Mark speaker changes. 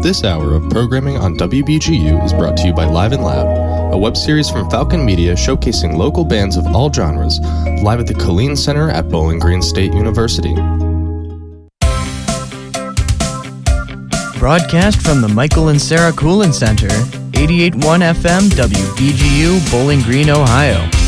Speaker 1: This hour of programming on WBGU is brought to you by Live and Loud, a web series from Falcon Media showcasing local bands of all genres, live at the Killeen Center at Bowling Green State University.
Speaker 2: Broadcast from the Michael and Sarah Coolin Center, 88.1 FM WBGU, Bowling Green, Ohio.